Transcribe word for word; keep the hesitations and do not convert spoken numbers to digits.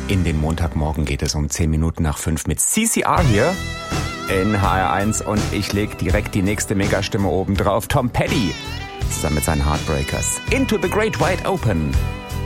In den Montagmorgen geht es um zehn Minuten nach fünf mit C C R hier in H R eins und ich leg direkt die nächste Megastimme oben drauf. Tom Petty zusammen mit seinen Heartbreakers. Into the Great Wide Open.